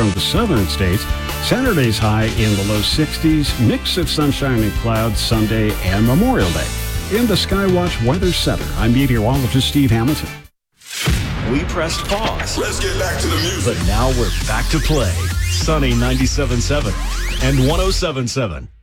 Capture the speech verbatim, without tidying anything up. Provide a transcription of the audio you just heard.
from the southern states. Saturday's high in the low sixties, mix of sunshine and clouds Sunday and Memorial Day. In the Skywatch Weather Center, I'm meteorologist Steve Hamilton. We pressed pause. Let's get back to the music. But now we're back to play. Sunny ninety-seven point seven and one oh seven point seven.